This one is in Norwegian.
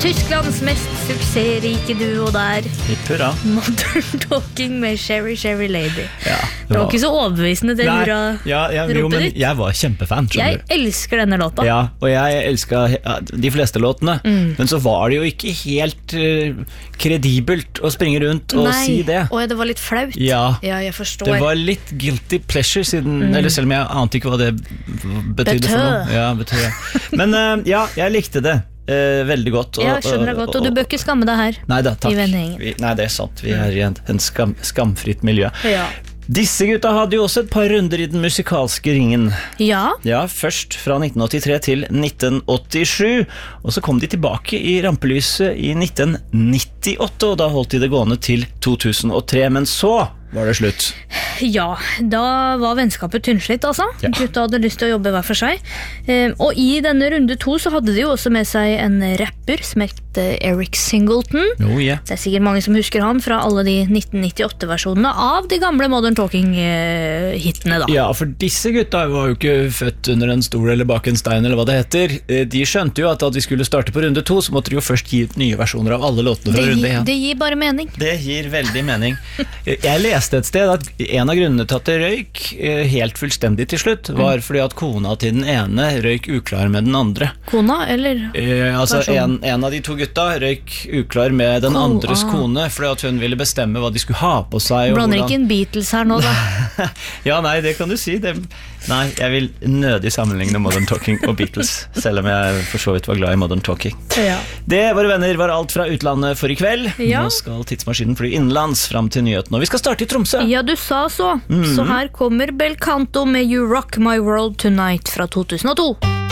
Tysklands mest suksessrike duo der. Hurra. Modern Talking med Sherry Sherry Lady. Ja, det var ikke så overbevisende det ropet ditt. Jeg var kjempefan. Jeg elsker denne låta. Ja, og jeg elsket de fleste låtene. Men så var det jo ikke helt kredibelt å springe rundt og si det. Og det var litt flaut. Ja, jeg forstår. Det var litt guilty pleasure siden, eller selv om jeg ante ikke hva det betydde for noe. Ja, betød. Men jeg likte det. Veldig godt og, jeg skjønner det godt, og du bør ikke skamme deg her. Neida, takk. Nei, det er sant. Vi er i en skamfritt miljø. Ja. Disse gutta hadde jo også et par runder i den musikalske ringen. Ja, først fra 1983 til 1987, og så kom de tilbake i rampelyset i 1998, og da holdt de det gående til 2003, men så var det slutt. Ja, da var vennskapet tynnslitt, altså. Ja. Gutta hadde lyst til å jobbe hver for seg. Og i denne runde 2 så hadde de jo også med seg en rapper som het Eric Singleton. Det er sikkert mange som husker han fra alle de 1998-versjonene av de gamle Modern Talking-hittene da. Ja, for disse gutta var jo ikke født under en stol eller bak en stein eller hva det heter. De skjønte jo at de skulle starte på runde 2, så måtte de jo først gi ut nye versjoner av alle låtene fra runde 1. Det gir bare mening. Det gir veldig mening. Jeg leste et sted at en av grunnene til at det røyk helt fullstendig til slutt var fordi at kona til den ene røyk uklar med den andre. Kona, eller? Altså en av de to gutta røyk uklar med den andres kone fordi at hun ville bestemme hva de skulle ha på seg. Blander ikke en Beatles her nå da? Ja, nei, det kan du si. Nei, jeg vil nødig sammenligne Modern Talking og Beatles, selv om jeg for så vidt var glad i Modern Talking. Ja. Det, våre venner, var alt fra utlandet for i kveld. Nå skal tidsmaskinen fly innenlands frem til nyheten, og vi skal starte i Tromsø. Ja, du sa så. Så her kommer Belcanto med You Rock My World Tonight fra 2002.